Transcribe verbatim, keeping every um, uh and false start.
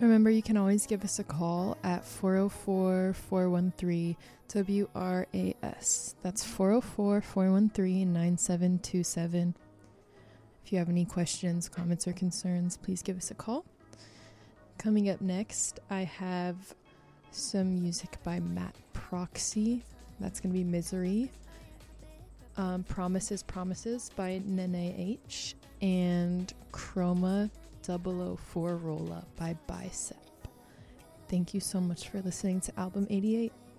Remember, you can always give us a call at four oh four, four one three, W R A S. That's four oh four, four one three, nine seven two seven. If you have any questions, comments, or concerns, please give us a call. Coming up next, I have some music by Matt Proxy. That's going to be Misery. Um, Promises, Promises by Nene H. And Chroma double oh four Roll Up by Bicep. Thank you so much for listening to Album eighty-eight.